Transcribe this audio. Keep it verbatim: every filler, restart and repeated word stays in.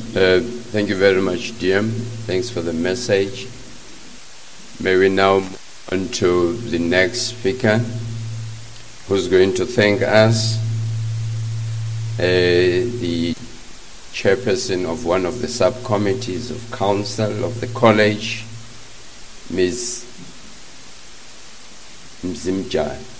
Uh, thank you very much, D M. Thanks for the message. May we now move on to the next speaker, who's going to thank us, uh, the chairperson of one of the subcommittees of council of the college, Miz Mzimjai.